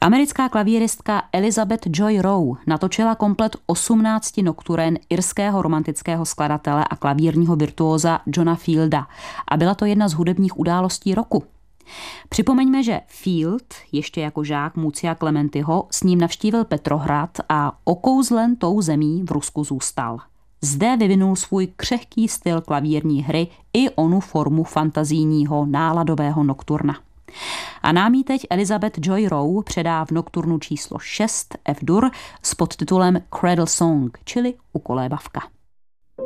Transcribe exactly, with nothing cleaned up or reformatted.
Americká klavíristka Elizabeth Joy Rowe natočila komplet osmnácti nokturen irského romantického skladatele a klavírního virtuóza Johna Fielda a byla to jedna z hudebních událostí roku. Připomeňme, že Field, ještě jako žák Mucia Clementiho, s ním navštívil Petrohrad a okouzlen tou zemí v Rusku zůstal. Zde vyvinul svůj křehký styl klavírní hry i onu formu fantazijního náladového nokturna. A nám ji teď Elizabeth Joy Rowe předá v nokturnu číslo šest F-dur s podtitulem Cradle Song, čili ukolébavka.